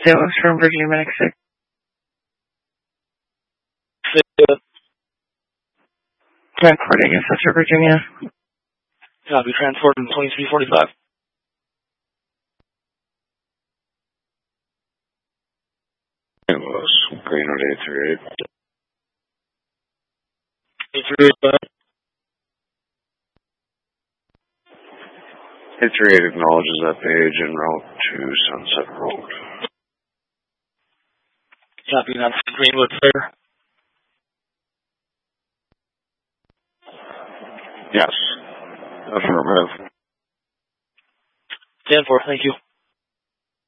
That was from Virginia Medic 6. Transporting in Central Virginia. Copy, transporting 2345. It was Greenwood 838. 838, 838 acknowledges that page en route to Sunset Road. Copy, that's Greenwood, sir. Yes. Affirmative. Stand for, thank you.